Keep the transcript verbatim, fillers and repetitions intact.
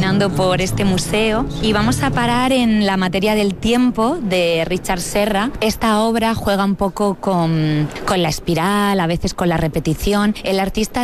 caminando por este museo y vamos a parar en La materia del tiempo de Richard Serra. Esta obra juega un poco con, con la espiral, a veces con la repetición. El artista